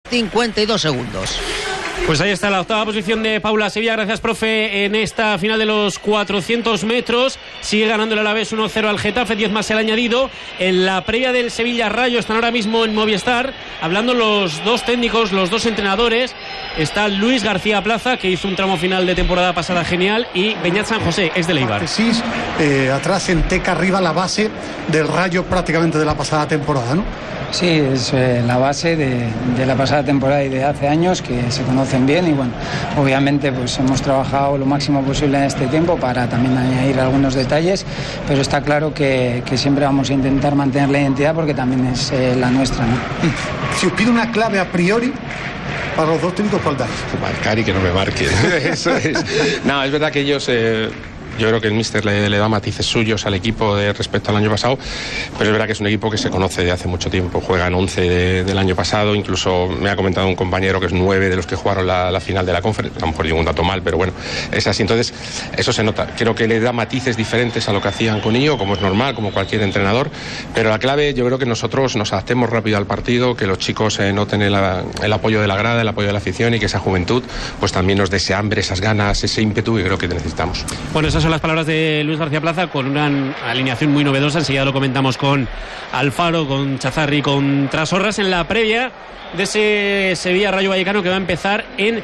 52 segundos. Pues ahí está la octava posición de Paula Sevilla. Gracias, profe. En esta final de los 400 metros sigue ganando el Alavés 1-0 al Getafe, 10 más el añadido. En la previa del Sevilla-Rayo están ahora mismo en Movistar hablando los dos técnicos, los dos entrenadores. Está Luis García Plaza, que hizo un tramo final de temporada pasada genial, y Beñat San José, ex del Eibar. Atrás en Teca, arriba la base del Rayo prácticamente de la pasada temporada, ¿no? Sí, es la base de la pasada temporada y de hace años, que se conocen bien, y bueno, obviamente pues hemos trabajado lo máximo posible en este tiempo para también añadir algunos detalles, pero está claro que siempre vamos a intentar mantener la identidad porque también es la nuestra, ¿no? Si os pido una clave a priori para los dos técnicos, ¿cuál dais? Marcar y que no me marque. Eso es. No, es verdad que ellos... Yo creo que el míster le da matices suyos al equipo respecto al año pasado, pero es verdad que es un equipo que se conoce de hace mucho tiempo. Juegan 11 del año pasado, incluso me ha comentado un compañero que es 9 de los que jugaron la final de la conferencia. A lo mejor digo un dato mal, pero bueno, es así. Entonces, eso se nota. Creo que le da matices diferentes a lo que hacían con Íñigo, como es normal, como cualquier entrenador, pero la clave, yo creo que nosotros nos adaptemos rápido al partido, que los chicos noten el apoyo de la grada, el apoyo de la afición, y que esa juventud pues también nos dé ese hambre, esas ganas, ese ímpetu que creo que necesitamos. Bueno, esas son las palabras de Luis García Plaza, con una alineación muy novedosa. Enseguida lo comentamos con Alfaro, con Chazarri, con Trasorras, en la previa de ese Sevilla-Rayo Vallecano, que va a empezar en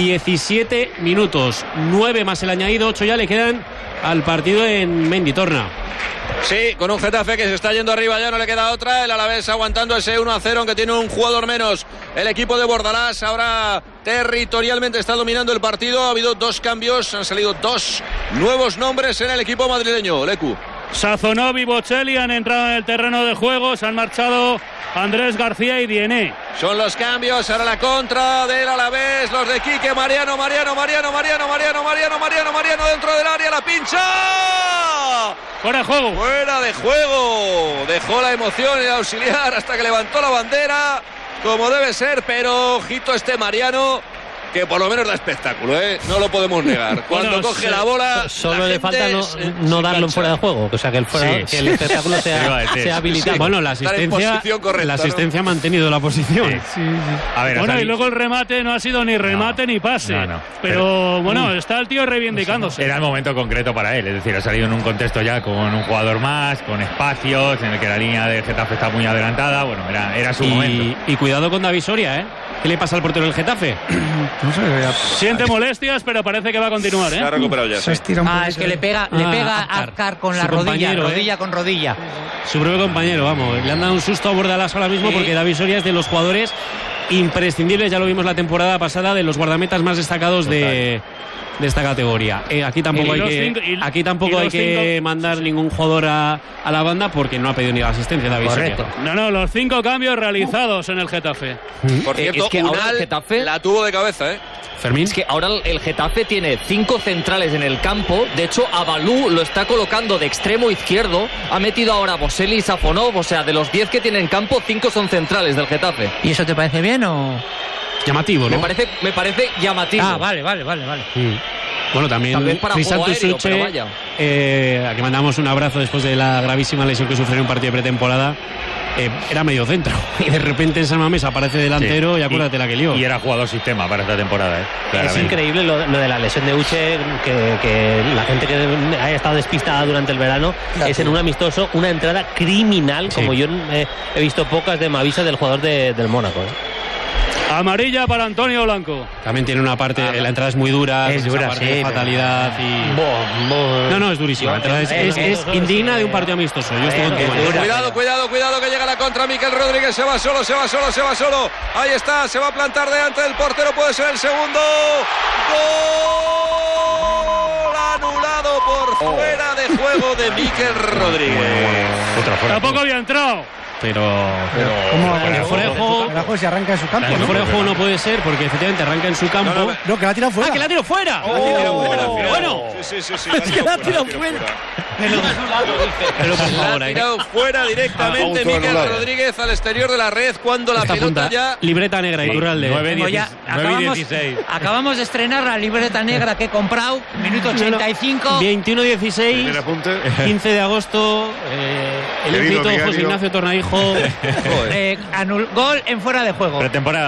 17 minutos. 9 más el añadido, 8 ya le quedan al partido en Menditorna. Sí, con un Getafe que se está yendo arriba, ya no le queda otra. El Alavés aguantando ese 1-0, aunque tiene un jugador menos. El equipo de Bordalás ahora territorialmente está dominando el partido. Ha habido dos cambios, han salido dos nuevos nombres en el equipo madrileño. Lecu. Sazonov y Bocelli han entrado en el terreno de juego. Se han marchado Andrés García y Diené. Son los cambios, ahora la contra del Alavés, los de Quique, Mariano dentro del área, la pincha. Fuera de juego. Fuera de juego. Dejó la emoción el auxiliar hasta que levantó la bandera, como debe ser, pero ojito Mariano, que por lo menos da espectáculo, ¿eh? No lo podemos negar. Cuando coge la bola, solo le falta no darlo en fuera de juego, o sea que el espectáculo sea habilitado. Sí. Bueno, la asistencia ha mantenido la posición. Sí. A ver, y luego el remate no ha sido ni remate ni pase. No. Pero bueno, está el tío reivindicándose. Era el momento concreto para él, es decir, ha salido en un contexto ya con un jugador más, con espacios, en el que la línea de Getafe está muy adelantada. Bueno, era su momento. Y cuidado con David Soria, ¿eh? ¿Qué le pasa al portero del Getafe? No sé, siente molestias, pero parece que va a continuar, ¿eh? Se ha recuperado ya. Es que le pega a Azcar con la rodilla con rodilla. Su propio compañero, vamos. Le han dado un susto a Bordalás ahora mismo, porque David Soria es de los jugadores imprescindibles, ya lo vimos la temporada pasada, de los guardametas más destacados de esta categoría. Aquí tampoco hay que mandar ningún jugador a la banda, porque no ha pedido ni la asistencia David Soria. No, los 5 cambios realizados en el Getafe. Por cierto, es que ahora el Getafe la tuvo de cabeza, ¿eh? Fermín. Es que ahora el Getafe tiene 5 centrales en el campo. De hecho, Abalú lo está colocando de extremo izquierdo. Ha metido ahora a Bocelli y Safonov. O sea, de los 10 que tiene en campo, 5 son centrales del Getafe. ¿Y eso te parece bien o...? Llamativo, ¿no? Me parece llamativo. Vale. Bueno, también Cristian Tusuche, aquí mandamos un abrazo después de la gravísima lesión que sufrió en un partido de pretemporada. Era medio centro y de repente en San Mamés aparece delantero, y acuérdate la que lió. Y era jugador sistema para esta temporada, Es increíble lo de la lesión de Uche, que la gente que haya estado despistada durante el verano, es en un amistoso una entrada criminal, como yo he visto pocas de Mavisa del jugador del Mónaco. Amarilla para Antonio Blanco. También tiene una parte, la entrada es muy dura, es dura, de fatalidad y... No, es durísima. La entrada es indigna de un partido amistoso. Yo estoy contigo. Cuidado que llega la contra. Miquel Rodríguez se va solo. Ahí está, se va a plantar delante del portero, puede ser el segundo. Gol anulado por fuera de juego de Miquel Rodríguez. Tampoco había entrado. Pero ¿cómo? El fuera de juego si arranca en su campo. El fuera de juego no puede ser, porque efectivamente arranca en su campo. No, que la ha tirado fuera. ¡Ah, que la ha tirado fuera! Bueno. Sí. Es que la ha tirado fuera. Pero por favor, ha tirado fuera directamente Miguel Rodríguez al exterior de la red cuando la pelota ya... Libreta negra, Iturralde. 9-16. Acabamos de estrenar la libreta negra que he comprado, minuto 85. 21-16, 15 de agosto, el invito José Ignacio Tornaijo. Gol en fuera de juego. Pretemporada.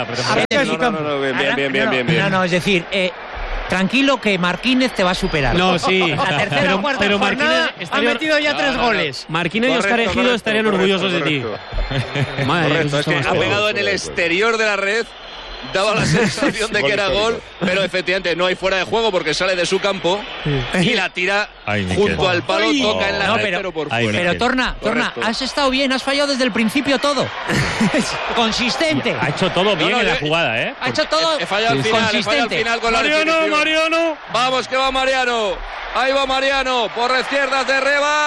Bien. No, es decir... tranquilo que Marquínez te va a superar. No, sí. La tercera o cuarta jornada ha metido ya 3 goles. Marquínez y Óscar Ejido estarían orgullosos de ti. Correcto, es que ha pegado en el exterior de la red. Daba la sensación de que era gol, pero efectivamente no hay fuera de juego porque sale de su campo y la tira junto al palo, toca en la red, pero por fuera. Pero Torna, has estado bien, has fallado desde el principio todo. Consistente. Ha hecho todo bien en la jugada, ¿eh? Ha hecho todo he fallado al final con Mariano. Vamos que va Mariano. Ahí va Mariano por la izquierda de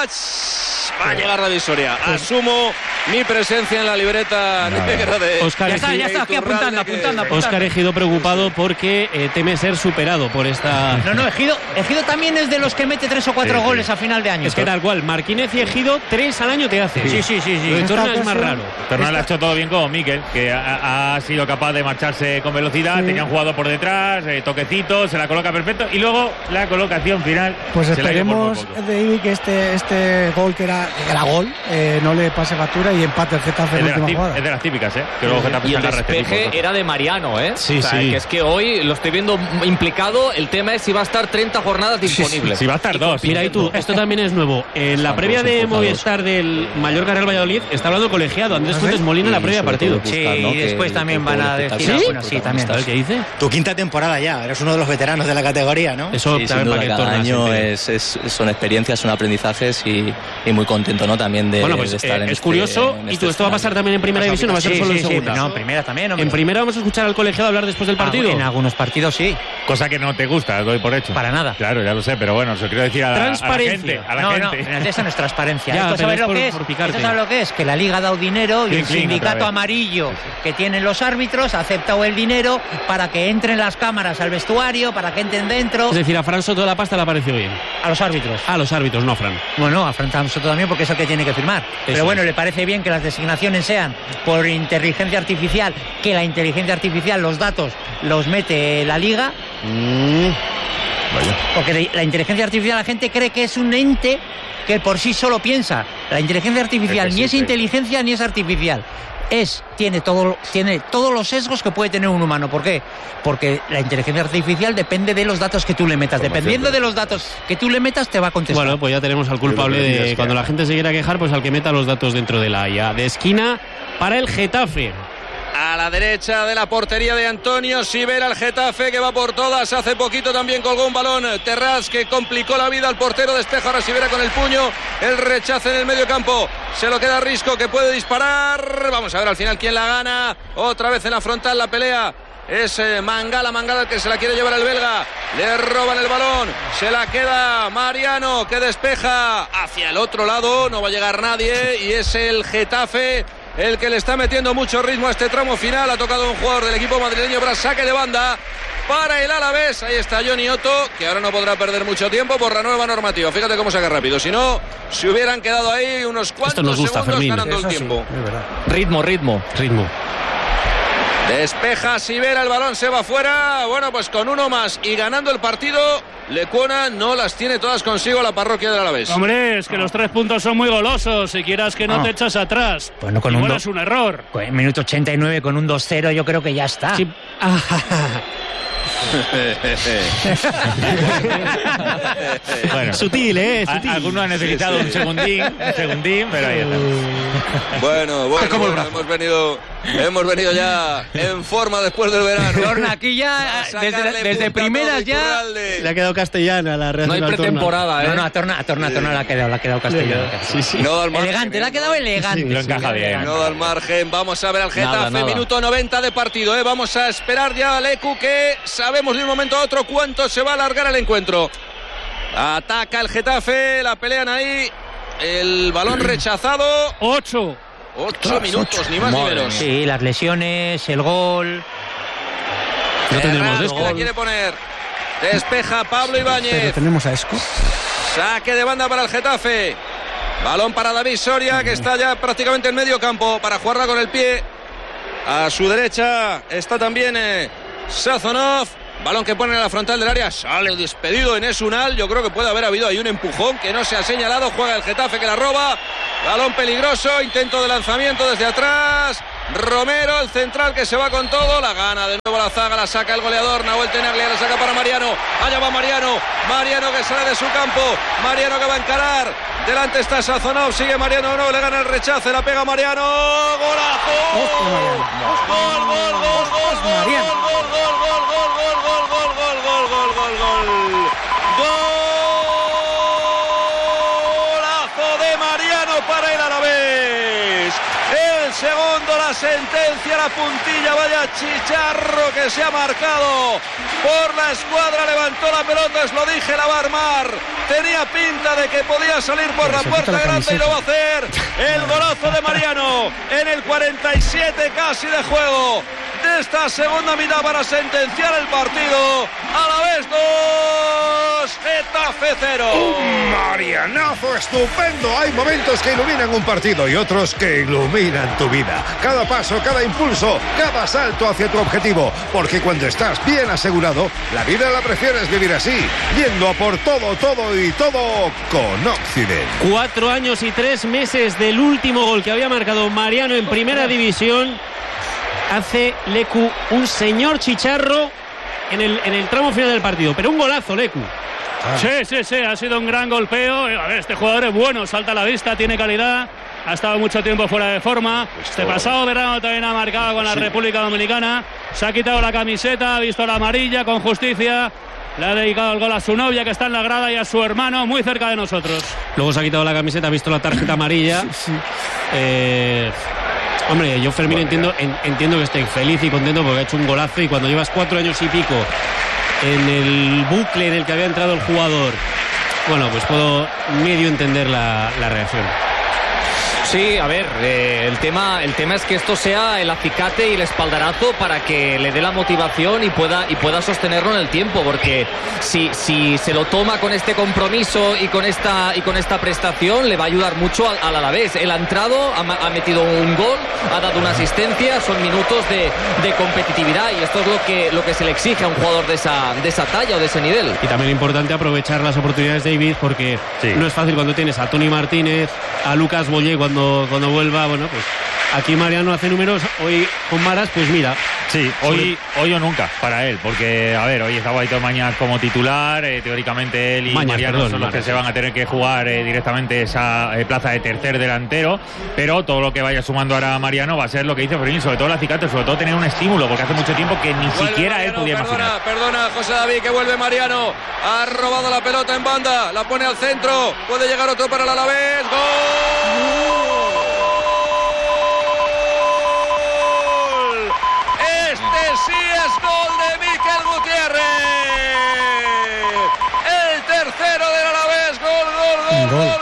Rebach. Va a llegar la divisoria. Asumo mi presencia en la libreta negra de... Ya está aquí apuntando. Óscar Ejido preocupado porque teme ser superado por esta... No, Ejido también es de los que mete 3 o 4 goles a final de año. Es que tal cual, Marquínez y Ejido 3 al año te hace. Sí. Lo de Torna es más raro. Torna lo ha hecho todo bien como Mikel, que ha sido capaz de marcharse con velocidad, tenía un jugador por detrás, toquecito, se la coloca perfecto y luego la colocación final. Pues esperemos de Ibi que este gol que era gol no le pase factura y empate el Getafe en la última jugada. Es de las típicas, que luego Getafe y el despeje era de Mariano, Sí. Que es que hoy lo estoy viendo implicado. El tema es si va a estar 30 jornadas disponibles. Si va a estar 2. Mira, y tú, esto también es nuevo. En la previa de Movistar del Mallorca Real Valladolid está hablando el colegiado Andrés Fuentes Molina en la previa partido. Sí, y después también van a decir algunos. Sí, también. ¿Sabes qué dice? Tu quinta temporada ya, eres uno de los veteranos de la categoría, ¿no? Eso sin duda, cada año son experiencias, son aprendizajes y muy contento, ¿no? También de, pues, de estar en es curioso. ¿Y tú esto va a pasar también en primera división o va a ser solo en segunda? No, en primera también. En primera vamos a escuchar al colegiado hablar después del partido. En algunos partidos sí. Cosa que no te gusta, doy por hecho. Para nada. Claro, ya lo sé, pero bueno, se quiero decir a la gente. No, eso no es transparencia. ¿Esto sabes lo que es? ¿Esto sabes lo que es? Que la Liga ha dado dinero y el sindicato amarillo que tienen los árbitros ha aceptado el dinero para que entren las cámaras al vestuario, para que entren dentro. Es decir, a Fran Soto la pasta le ha parecido bien. A los árbitros. A los árbitros, no a Fran. Bueno, a Fran Soto también porque es el que tiene que firmar. Pero bueno, le parece bien que las designaciones sean por inteligencia artificial, que la inteligencia artificial, los datos los mete la Liga. Porque la inteligencia artificial la gente cree que es un ente que por sí solo piensa. La inteligencia artificial ni es inteligencia ni es artificial. Tiene todos los sesgos que puede tener un humano. ¿Por qué? Porque la inteligencia artificial depende de los datos que tú le metas. Dependiendo de los datos que tú le metas, te va a contestar. Bueno, pues ya tenemos al culpable de cuando la gente se quiera quejar, pues al que meta los datos dentro de la IA. De esquina para el Getafe. A la derecha de la portería de Antonio Sivera, el Getafe que va por todas. Hace poquito también colgó un balón Terrás que complicó la vida al portero. Despeja ahora Sivera con el puño. El rechace en el medio campo. Se lo queda Risco que puede disparar. Vamos a ver al final quién la gana. Otra vez en la frontal la pelea. Es Mangala el que se la quiere llevar el belga. Le roban el balón. Se la queda Mariano que despeja hacia el otro lado. No va a llegar nadie y es el Getafe el que le está metiendo mucho ritmo a este tramo final. Ha tocado un jugador del equipo madrileño para saque de banda para el Alavés. Ahí está Johnny Otto, que ahora no podrá perder mucho tiempo por la nueva normativa. Fíjate cómo saca rápido. Si no, se hubieran quedado ahí unos cuantos segundos ganando el tiempo. Ritmo. Despeja Sivera, el balón se va fuera. Bueno, pues con uno más y ganando el partido, Lecuona no las tiene todas consigo la parroquia del Alavés. Hombre, es que los 3 puntos son muy golosos. Si quieras que no te echas atrás. Bueno, igual es un error. En minuto 89 con un 2-0 yo creo que ya está. Sí. Bueno, sutil, sutil. Algunos han necesitado un segundín, pero ahí está. Bueno, hemos venido ya en forma después del verano. Torna, aquí ya desde primeras ya le ha quedado castellana la Real. No hay pretemporada, No, a Torna le ha quedado castellana. Sí. No da al margen, elegante, le ha quedado elegante. Lo encaja bien. No da al margen. Vamos a ver al Getafe, nada. Minuto 90 de partido. Vamos a esperar ya a Lecu, que sabemos de un momento a otro cuánto se va a alargar el encuentro. Ataca el Getafe, la pelean ahí. El balón rechazado. 8 minutos, ni más ni menos. Sí, las lesiones, el gol. No tendremos que la quiere poner. Despeja Pablo Ibáñez. Pero tenemos a Esco. Saque de banda para el Getafe. Balón para David Soria, que está ya prácticamente en medio campo para jugarla con el pie. A su derecha está también Sazonov. Balón que pone en la frontal del área. Sale despedido Enes Unal. Yo creo que puede haber habido ahí un empujón que no se ha señalado. Juega el Getafe, que la roba. Balón peligroso. Intento de lanzamiento desde atrás. Romero, el central, que se va con todo. La gana de nuevo la zaga. La saca el goleador Nahuel Tenaglia. La saca para Mariano. Allá va Mariano. Mariano que sale de su campo. Mariano que va a encarar. Delante está Sazonov. Sigue Mariano. No, le gana el rechace. La pega Mariano. ¡Golazo! ¡Gol, gol, gol, gol, gol! Golazo de Mariano para el Alavés. El segundo, la sentencia, la puntilla, vaya chicharro que se ha marcado por la escuadra. Levantó la pelota, os lo dije, la va a armar. Tenía pinta de que podía salir por la puerta grande y lo va a hacer. El golazo de Mariano en el 47 casi de juego de esta segunda mitad para sentenciar el partido. Alavés 2, Getafe 0. Un marianazo estupendo. Hay momentos que iluminan un partido y otros que iluminan tu vida. Cada paso, cada impulso, cada salto hacia tu objetivo. Porque cuando estás bien asegurado, la vida la prefieres vivir así, yendo a por todo, todo y todo con Occident. 4 años y 3 meses del último gol que había marcado Mariano en primera división. Hace Lecu un señor chicharro en el tramo final del partido, pero un golazo, Lecu. Sí, ha sido un gran golpeo. A ver, este jugador es bueno, salta a la vista, tiene calidad, ha estado mucho tiempo fuera de forma. Este pasado verano también ha marcado con la República Dominicana. Se ha quitado la camiseta, ha visto la amarilla con justicia. Le ha dedicado el gol a su novia, que está en la grada, y a su hermano, muy cerca de nosotros. Luego se ha quitado la camiseta, ha visto la tarjeta amarilla. Hombre, yo, Fermín, entiendo que esté feliz y contento porque ha hecho un golazo, y cuando llevas 4 años y pico en el bucle en el que había entrado el jugador, bueno, pues puedo medio entender la reacción. Sí, a ver, el tema es que esto sea el acicate y el espaldarazo para que le dé la motivación y pueda sostenerlo en el tiempo, porque si se lo toma con este compromiso y con esta prestación, le va a ayudar mucho al Alavés. Él ha entrado, ha metido un gol, ha dado una asistencia, son minutos de competitividad, y esto es lo que se le exige a un jugador de esa talla o de ese nivel. Y también es importante aprovechar las oportunidades, David, porque no es fácil cuando tienes a Toni Martínez, a Lucas Boyé cuando vuelva. Bueno, pues aquí Mariano hace números. Hoy con Maras, pues mira. Sí, hoy o nunca para él, porque a ver, hoy está Aitor Mañas como titular, teóricamente él y Mariano son los que se van a tener que jugar directamente esa plaza de tercer delantero, pero todo lo que vaya sumando ahora Mariano va a ser lo que dice Fermín, sobre todo el acicate, sobre todo tener un estímulo, porque hace mucho tiempo que ni siquiera Mariano, él podía imaginar. Perdona, José David, que vuelve Mariano, ha robado la pelota en banda, la pone al centro, puede llegar otro para el Alavés. ¡Gol! Sí, es gol de Mikel Gutiérrez. El tercero del Alavés. Gol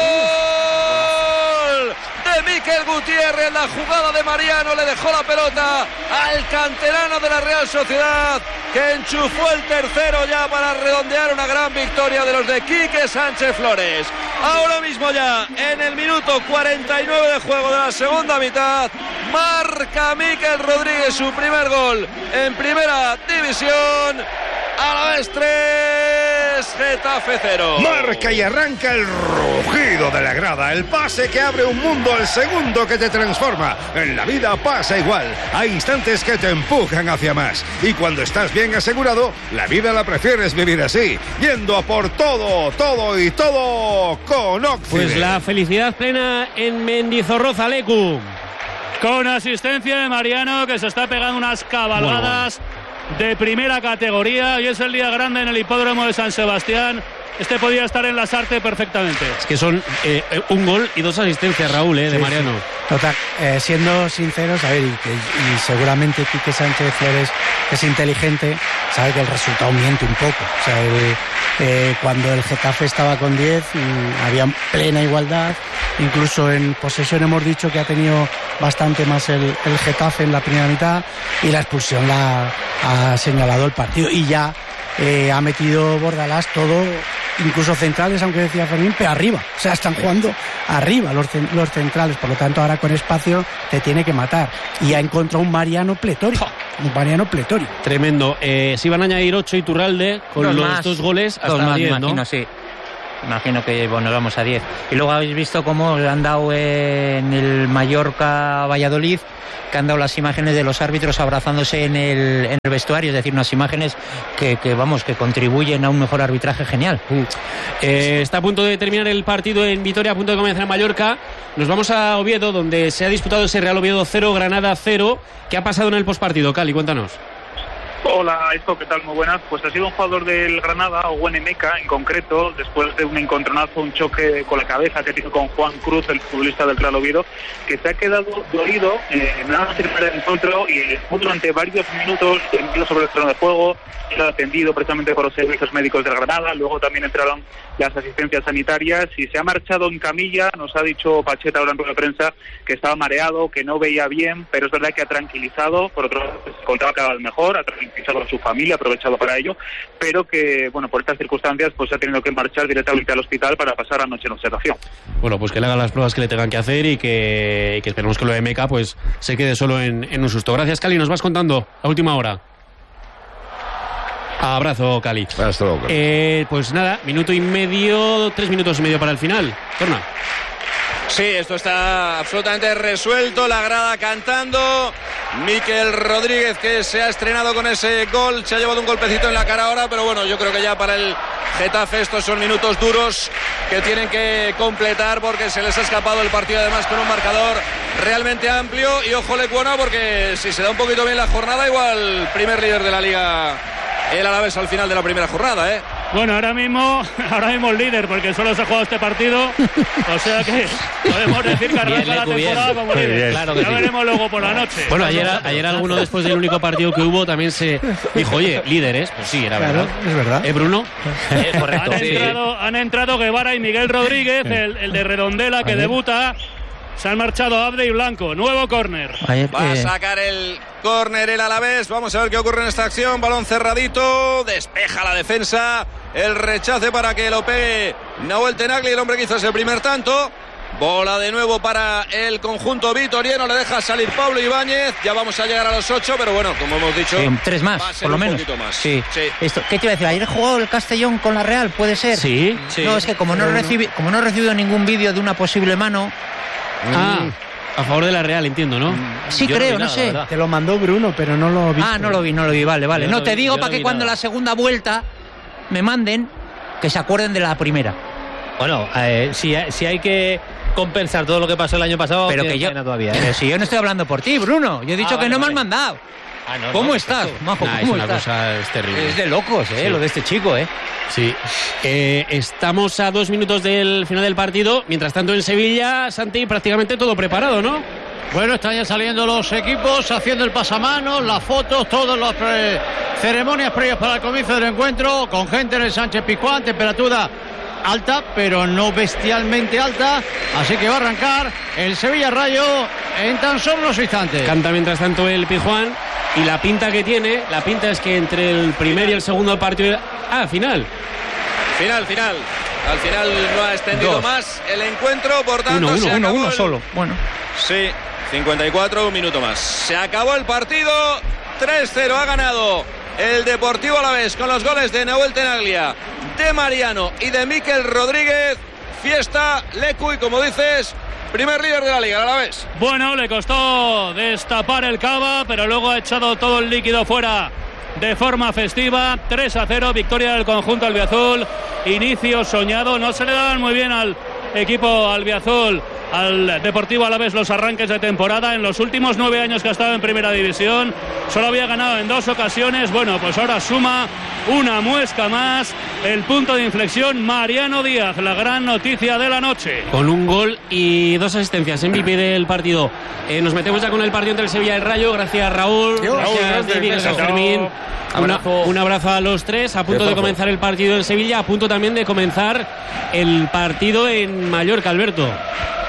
de Mikel Gutiérrez. La jugada de Mariano le dejó la pelota al canterano de la Real Sociedad, que enchufó el tercero ya para redondear una gran victoria de los de Quique Sánchez Flores. Ahora mismo ya en el minuto 49 de juego de la segunda mitad, marca Mikel Rodríguez su primer gol en primera división. Alavés 3, Getafe 0. Marca y arranca el rugido de la grada, el pase que abre un mundo, el segundo que te transforma. En la vida pasa igual, hay instantes que te empujan hacia más, y cuando estás bien asegurado, la vida la prefieres vivir así, yendo a por todo, todo y todo con Occident. Pues la felicidad plena en Mendizorroza, Lecu. Con asistencia de Mariano, que se está pegando unas cabalgadas de primera categoría, y es el día grande en el hipódromo de San Sebastián. Este podía estar en Lasarte perfectamente. Es que son un gol y 2 asistencias, Raúl, de Mariano. Total, siendo sinceros, a ver, y seguramente Quique Sánchez Flores es inteligente, sabe que el resultado miente un poco. O sea, cuando el Getafe estaba con 10, había plena igualdad. Incluso en posesión hemos dicho que ha tenido bastante más el Getafe en la primera mitad, y la expulsión la ha señalado el partido. Y ya ha metido Bordalás todo incluso centrales, aunque decía Fermín, pero arriba. O sea, están jugando arriba los centrales. Por lo tanto, ahora con espacio te tiene que matar. Y ha encontrado un Mariano pletórico. Tremendo. Se iban a añadir 8 Iturralde con los 2 goles hasta 10, ¿no? Imagino, sí. Imagino que vamos a 10. Y luego habéis visto cómo le han dado en el Mallorca-Valladolid, que han dado las imágenes de los árbitros abrazándose en el vestuario, es decir, unas imágenes que contribuyen a un mejor arbitraje genial. Está a punto de terminar el partido en Vitoria, a punto de comenzar en Mallorca. Nos vamos a Oviedo, donde se ha disputado ese Real Oviedo 0, Granada 0. ¿Qué ha pasado en el postpartido, Cali? Cuéntanos. Hola, ¿qué tal? Muy buenas. Pues ha sido un jugador del Granada, Owen Emeka en concreto, después de un encontronazo, un choque con la cabeza que tiene con Juan Cruz, el futbolista del Real Oviedo, que se ha quedado dolido nada más terminar el encuentro y estuvo durante varios minutos tendido sobre el terreno de juego, era atendido precisamente por los servicios médicos del Granada, luego también entraron las asistencias sanitarias y se ha marchado en camilla. Nos ha dicho Pacheta ahora en rueda de prensa que estaba mareado, que no veía bien, pero es verdad que ha tranquilizado, por otro lado se contaba cada vez mejor, ha tranquilizado a su familia, aprovechado para ello, pero que, bueno, por estas circunstancias pues ha tenido que marchar directamente al hospital para pasar la noche en observación. Bueno, pues que le hagan las pruebas que le tengan que hacer y que esperemos que lo de Meca pues se quede solo en un susto. Gracias, Cali, nos vas contando a última hora. Abrazo, Cali. Hasta luego, Cali. Pues nada, 3 minutos y medio para el final. Torna. Sí, esto está absolutamente resuelto, la grada cantando. Mikel Rodríguez, que se ha estrenado con ese gol, se ha llevado un golpecito en la cara ahora, pero bueno, yo creo que ya para el Getafe estos son minutos duros que tienen que completar porque se les ha escapado el partido, además con un marcador realmente amplio. Y ojo Lecuona, porque si se da un poquito bien la jornada, igual primer líder de la Liga el Alavés al final de la primera jornada, ¿eh? Bueno, ahora mismo el líder, porque solo se ha jugado este partido, o sea que podemos decir que arranca la temporada como líder. Claro que ya veremos luego por la noche. Bueno, ayer alguno, después del único partido que hubo, también se dijo, oye, líderes, pues sí, era verdad. Es verdad. Bruno? Correcto. Han entrado Guevara y Miguel Rodríguez, el de Redondela, que debuta. Se han marchado Abde y Blanco. Nuevo córner. Va a sacar el córner el Alavés. Vamos a ver qué ocurre en esta acción. Balón cerradito. Despeja la defensa. El rechace para que lo pegue Nahuel Tenagli, el hombre que hizo ese primer tanto. Bola de nuevo para el conjunto vitoriano. Le deja salir Pablo Ibáñez. Ya vamos a llegar a los 8, pero bueno, como hemos dicho, 3 más, por lo menos. Más. Sí. Esto, ¿qué te iba a decir? ¿Ayer jugó el Castellón con la Real? ¿Puede ser? Sí. No, es que como no he recibido ningún vídeo de una posible mano. A favor de la Real, entiendo, ¿no? Sí, yo creo, no sé. Te lo mandó Bruno, pero no lo vi. No lo vi, vale. No, te digo para que cuando la segunda vuelta me manden, que se acuerden de la primera. Bueno, si hay que compensar todo lo que pasó el año pasado, pero que yo todavía, pero si yo no estoy hablando por ti, Bruno. Yo he dicho que no me han mandado. ¿Cómo estás, Majo? ¿Cómo es una estás? cosa terrible. Es de locos, lo de este chico, Sí. Estamos a 2 minutos del final del partido. Mientras tanto, en Sevilla, Santi, prácticamente todo preparado, ¿no? Bueno, están ya saliendo los equipos, haciendo el pasamanos, las fotos, todas las ceremonias previas para el comienzo del encuentro, con gente en el Sánchez Pizjuán, temperatura alta, pero no bestialmente alta, así que va a arrancar el Sevilla Rayo en tan solo unos instantes. Canta mientras tanto el Pizjuán, y la pinta que tiene, es que entre el primer y el segundo partido... Final. Al final no ha extendido más el encuentro, por tanto se acabó uno solo. Bueno. Sí, 54, un minuto más. Se acabó el partido, 3-0 ha ganado el Deportivo Alavés con los goles de Nahuel Tenaglia, de Mariano y de Mikel Rodríguez. Fiesta, Lecu, y como dices, primer líder de la Liga, el Alavés. Bueno, le costó destapar el cava, pero luego ha echado todo el líquido fuera de forma festiva. 3-0, victoria del conjunto albiazul. Inicio soñado, no se le daban muy bien al equipo albiazul, al Deportivo Alavés, los arranques de temporada. En los últimos 9 años que ha estado en primera división solo había ganado en 2 ocasiones. Bueno, pues ahora suma una muesca más. El punto de inflexión, Mariano Díaz, la gran noticia de la noche, con un gol y 2 asistencias, MVP del partido. Nos metemos ya con el partido entre el Sevilla y el Rayo. Gracias, Raúl. Gracias, David. Gracias, Fermín. Un abrazo a los tres. A punto de comenzar el partido en Sevilla, a punto también de comenzar el partido en Mallorca, Alberto.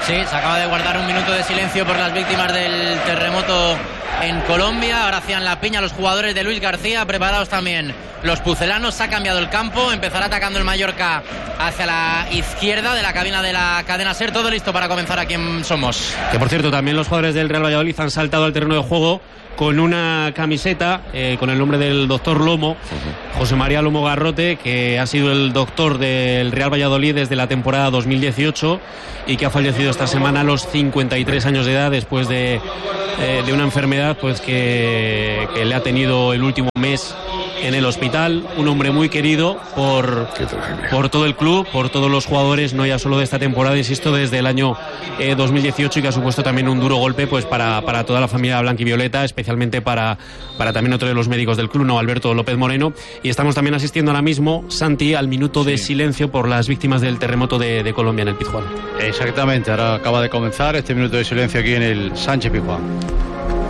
Sí, se acaba de guardar un minuto de silencio por las víctimas del terremoto en Colombia. Ahora hacían la piña los jugadores de Luis García, preparados también los pucelanos. Se ha cambiado el campo, empezará atacando el Mallorca hacia la izquierda de la cabina de la cadena SER. Todo listo para comenzar aquí en Somos. Que por cierto, también los jugadores del Real Valladolid han saltado al terreno de juego con una camiseta con el nombre del doctor Lomo, José María Lomo Garrote, que ha sido el doctor del Real Valladolid desde la temporada 2018 y que ha fallecido esta semana a los 53 años de edad después de una enfermedad pues que le ha tenido el último mes en el hospital. Un hombre muy querido por todo el club, por todos los jugadores, no ya solo de esta temporada, insisto, desde el año 2018, y que ha supuesto también un duro golpe pues para toda la familia blanquivioleta, especialmente para también otro de los médicos del club, ¿no? Alberto López Moreno. Y estamos también asistiendo ahora mismo, Santi, al minuto de silencio por las víctimas del terremoto de Colombia en el Pizjuán. Exactamente, ahora acaba de comenzar este minuto de silencio aquí en el Sánchez Pizjuán.